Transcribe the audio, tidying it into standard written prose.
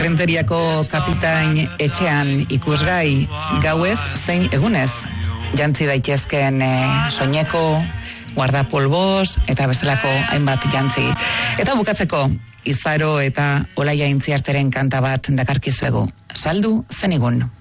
Renteriako kapitain etxean ikusgai, gauez zein egunez, jantzi daitezken soineko, guardapolbos eta bezalako hainbat jantzi. Eta bukatzeko, Izaro eta Olaia Intziarteren kanta bat dakarkizuegu. Saldu zenigun.